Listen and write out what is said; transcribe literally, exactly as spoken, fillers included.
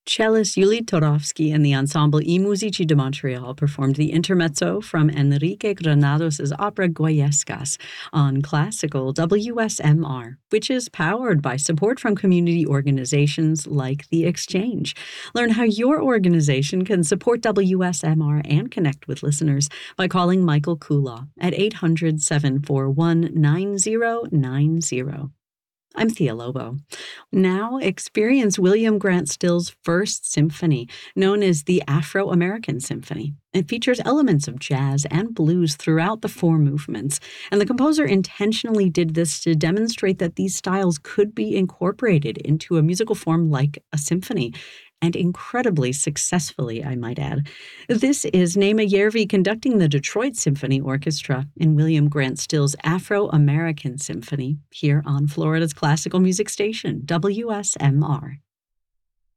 Cellist Yuli Torovsky and the ensemble I Musici de Montreal performed the intermezzo from Enrique Granados' opera Goyescas on classical W S M R, which is powered by support from community organizations like The Exchange. Learn how your organization can support W S M R and connect with listeners by calling Michael Kulaw at eight hundred, seven four one, nine zero nine zero. I'm Thea Lobo. Now experience William Grant Still's First Symphony, known as the Afro-American Symphony. It features elements of jazz and blues throughout the four movements, and the composer intentionally did this to demonstrate that these styles could be incorporated into a musical form like a symphony, and incredibly successfully, I might add. This is Naima Yervi conducting the Detroit Symphony Orchestra in William Grant Still's Afro-American Symphony here on Florida's classical music station, W S M R.